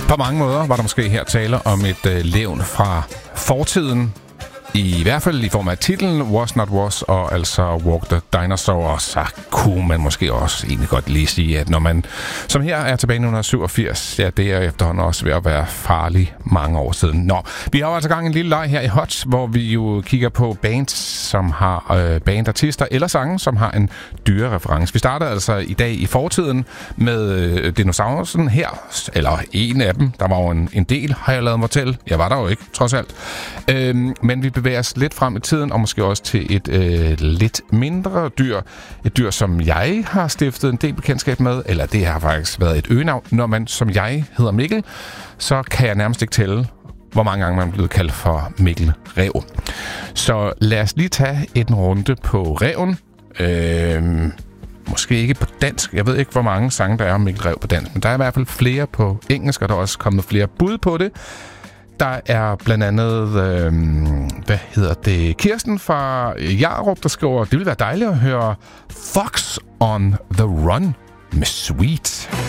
På mange måder var der måske her tale om et levn fra fortiden. I hvert fald i form af titlen Was Not Was og altså Walk the Dinosaur. Og så kunne man måske også egentlig godt lige sige, at når man som her er tilbage i 1987, ja, det er efterhånden også ved at være farlig mange år siden. Nå, vi har altså gang en lille leg her i Hot, hvor vi jo kigger på bands, som har bandartister eller sange, som har en dyrereference. Vi starter altså i dag i fortiden med dinosaurusen her, eller en af dem. Der var jo en del, har jeg lavet mig til. Jeg var der jo ikke, trods alt. Men vi bevæger os lidt frem i tiden, og måske også til et lidt mindre dyr. Et dyr, som jeg har stiftet en del bekendtskab med, eller det har faktisk været et øgenavn. Når man, som jeg, hedder Mikkel, så kan jeg nærmest ikke tælle, hvor mange gange man er blevet kaldt for Mikkel Ræv. Så lad os lige tage en runde på ræven. Måske ikke på dansk. Jeg ved ikke, hvor mange sange der er om Mikkel Ræv på dansk, men der er i hvert fald flere på engelsk, og der er også kommet flere bud på det. Der er blandt andet, Kirsten fra Jarup, der skriver, det ville være dejligt at høre Fox on the Run med Sweet.